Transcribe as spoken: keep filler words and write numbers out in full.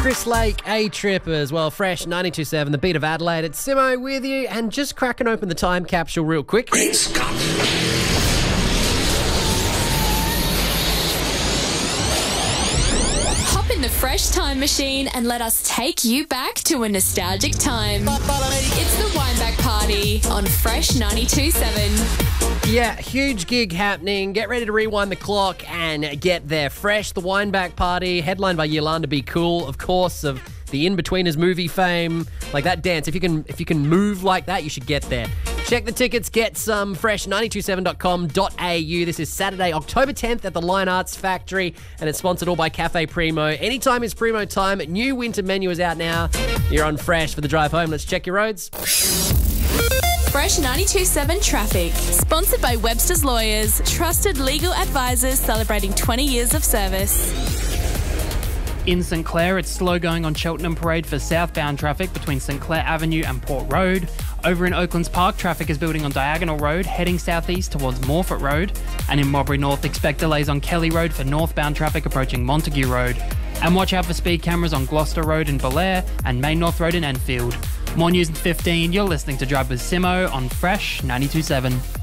Chris Lake, A-Trip as well. Fresh ninety-two point seven, the beat of Adelaide. It's Simo with you, and just cracking open the time capsule real quick. Great Scott! Hop in the Fresh Time Machine and let us take you back to a nostalgic time. It's the Wineback Party on Fresh ninety-two point seven. Yeah, huge gig happening. Get ready to rewind the clock and get there. Fresh, the Wineback Party, headlined by Yolanda Be Cool, of course, of the In-Betweeners movie fame. Like that dance, if you can if you can move like that, you should get there. Check the tickets, get some, fresh nine two seven dot com dot a u. This is Saturday, October tenth at the Line Arts Factory, and it's sponsored all by Cafe Primo. Anytime is Primo time. New winter menu is out now. You're on Fresh for the drive home. Let's check your roads. Fresh ninety-two point seven Traffic. Sponsored by Webster's Lawyers, trusted legal advisors celebrating twenty years of service. In St Clair, it's slow going on Cheltenham Parade for southbound traffic between St Clair Avenue and Port Road. Over in Oaklands Park, traffic is building on Diagonal Road, heading southeast towards Morfett Road. And in Mowbray North, expect delays on Kelly Road for northbound traffic approaching Montague Road. And watch out for speed cameras on Gloucester Road in Belair and Main North Road in Enfield. More news in fifteen. You're listening to Drive with Simo on Fresh ninety-two point seven.